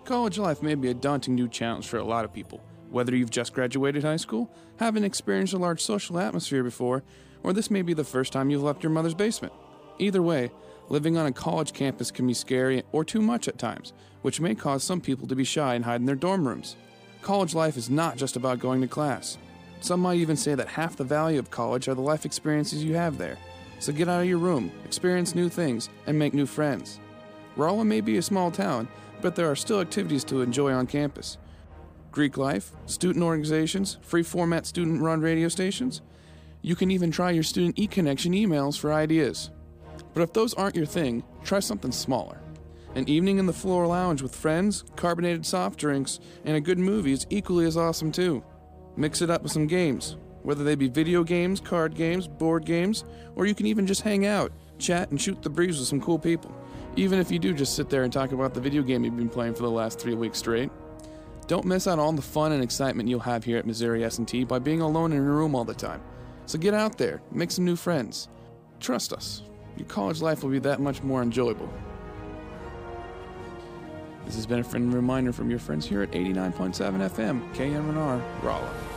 College life may be a daunting new challenge for a lot of people, whether you've just graduated high school, haven't experienced a large social atmosphere before, or this may be the first time you've left your mother's basement. Either way, living on a college campus can be scary or too much at times, which may cause some people to be shy and hide in their dorm rooms. College life is not just about going to class. Some might even say that half the value of college are the life experiences you have there. So get out of your room, experience new things, and make new friends. Rolla may be a small town, but there are still activities to enjoy on campus. Greek life, student organizations, free-format student-run radio stations. You can even try your student e-connection emails for ideas. But if those aren't your thing, try something smaller. An evening in the floor lounge with friends, carbonated soft drinks, and a good movie is equally as awesome too. Mix it up with some games, whether they be video games, card games, board games, or you can even just hang out, chat, and shoot the breeze with some cool people, even if you do just sit there and talk about the video game you've been playing for the last 3 weeks straight. Don't miss out on the fun and excitement you'll have here at Missouri S&T by being alone in your room all the time. So get out there, make some new friends. Trust us, your college life will be that much more enjoyable. This has been a friendly reminder from your friends here at 89.7 FM, KMNR, Rolla.